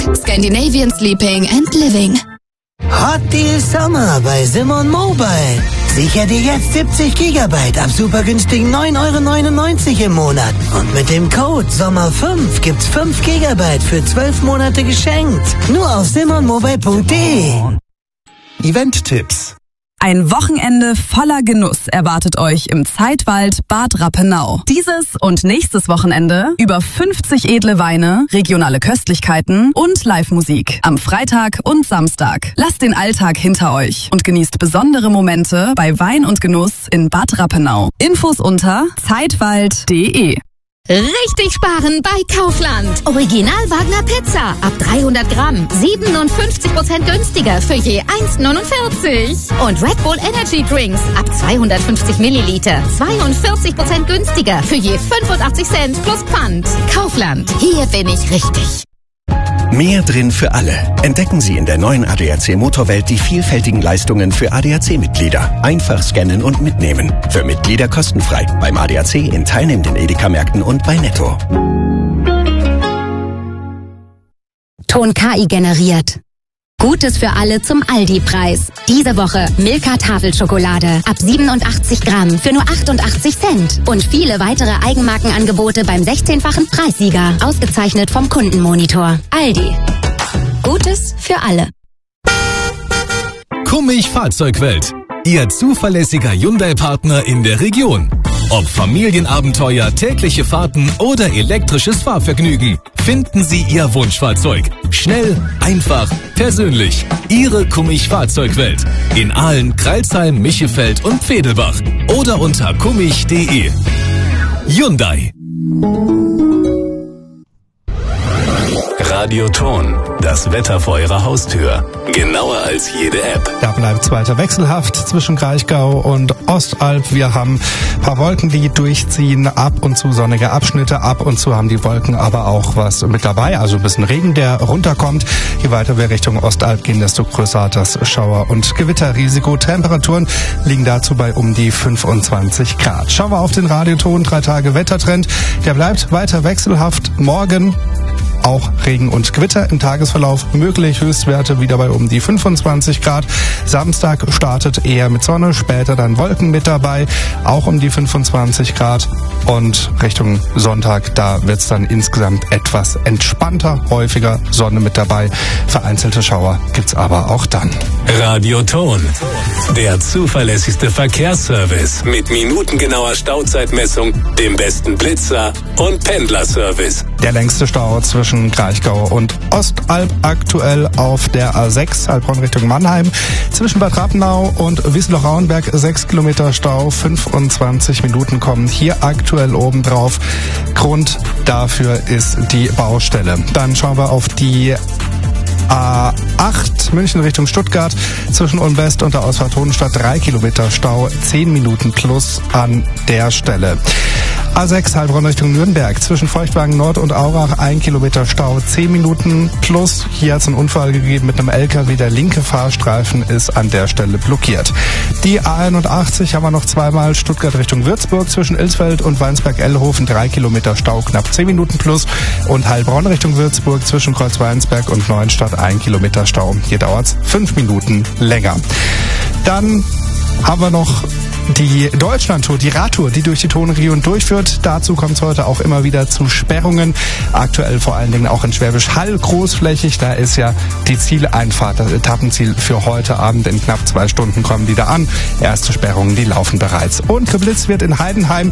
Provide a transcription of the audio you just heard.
Scandinavian Sleeping and Living. Hot Deal Sommer bei Simon Mobile. Sicher dir jetzt 70 Gigabyte ab super günstigen 9,99 € im Monat. Und mit dem Code SOMMER5 gibt's 5 Gigabyte für 12 Monate geschenkt. Nur auf simonmobile.de. Event-Tipps. Ein Wochenende voller Genuss erwartet euch im Zeitwald Bad Rappenau. Dieses und nächstes Wochenende über 50 edle Weine, regionale Köstlichkeiten und Live-Musik am Freitag und Samstag. Lasst den Alltag hinter euch und genießt besondere Momente bei Wein und Genuss in Bad Rappenau. Infos unter zeitwald.de. Richtig sparen bei Kaufland. Original Wagner Pizza ab 300 Gramm. 57% günstiger für je 1,49. Und Red Bull Energy Drinks ab 250 Milliliter. 42% günstiger für je 85 Cent plus Pfand. Kaufland. Hier bin ich richtig. Mehr drin für alle. Entdecken Sie in der neuen ADAC Motorwelt die vielfältigen Leistungen für ADAC-Mitglieder. Einfach scannen und mitnehmen. Für Mitglieder kostenfrei. Beim ADAC in teilnehmenden Edeka-Märkten und bei Netto. Ton KI generiert. Gutes für alle zum Aldi-Preis. Diese Woche Milka Tafelschokolade ab 87 Gramm für nur 88 Cent. Und viele weitere Eigenmarkenangebote beim 16-fachen Preissieger. Ausgezeichnet vom Kundenmonitor. Aldi. Gutes für alle. Kummig Fahrzeugwelt. Ihr zuverlässiger Hyundai-Partner in der Region. Ob Familienabenteuer, tägliche Fahrten oder elektrisches Fahrvergnügen. Finden Sie Ihr Wunschfahrzeug. Schnell, einfach, persönlich. Ihre Kummig Fahrzeugwelt. In Aalen, Crailsheim, Michefeld und Vedelbach. Oder unter kummig.de. Hyundai. Radioton, das Wetter vor Ihrer Haustür. Genauer als jede App. Da bleibt es weiter wechselhaft zwischen Kraichgau und Ostalb. Wir haben ein paar Wolken, die durchziehen, ab und zu sonnige Abschnitte, ab und zu haben die Wolken aber auch was mit dabei, also ein bisschen Regen, der runterkommt. Je weiter wir Richtung Ostalb gehen, desto größer das Schauer- und Gewitterrisiko. Temperaturen liegen dazu bei um die 25 Grad. Schauen wir auf den Radioton, 3 Tage Wettertrend. Der bleibt weiter wechselhaft. Morgen auch Regen und Gewitter im Tagesverlauf möglich. Höchstwerte wieder bei um die 25 Grad. Samstag startet eher mit Sonne, später dann Wolken mit dabei, auch um die 25 Grad. Und Richtung Sonntag, da wird's dann insgesamt etwas entspannter, häufiger Sonne mit dabei. Vereinzelte Schauer gibt's aber auch dann. Radioton, der zuverlässigste Verkehrsservice mit minutengenauer Stauzeitmessung, dem besten Blitzer und Pendlerservice. Der längste Stau zwischen Kraichgau und Ostalb aktuell auf der A6 Heilbronn Richtung Mannheim. Zwischen Bad Rappenau und Wiesloch-Rauenberg 6 Kilometer Stau, 25 Minuten kommen hier aktuell obendrauf. Grund dafür ist die Baustelle. Dann schauen wir auf die A8 München Richtung Stuttgart zwischen Ulm West und der Ausfahrt Hohenstadt 3 Kilometer Stau, 10 Minuten plus an der Stelle. A6 Heilbronn Richtung Nürnberg zwischen Feuchtwagen Nord und Aurach 1 Kilometer Stau, 10 Minuten plus. Hier hat es einen Unfall gegeben mit einem LKW. Der linke Fahrstreifen ist an der Stelle blockiert. Die A81 haben wir noch zweimal Stuttgart Richtung Würzburg zwischen Ilsfeld und Weinsberg-Ellhofen 3 Kilometer Stau, knapp 10 Minuten plus. Und Heilbronn Richtung Würzburg zwischen Kreuzweinsberg und Neuenstadt 1 Kilometer Stau. Hier dauert's 5 Minuten länger. Dann haben wir noch die Deutschlandtour, die Radtour, die durch die Tonregion durchführt. Dazu kommt es heute auch immer wieder zu Sperrungen. Aktuell vor allen Dingen auch in Schwäbisch Hall großflächig. Da ist ja die Zieleinfahrt, das Etappenziel für heute Abend. In knapp 2 Stunden kommen die da an. Erste Sperrungen, die laufen bereits. Und geblitzt wird in Heidenheim.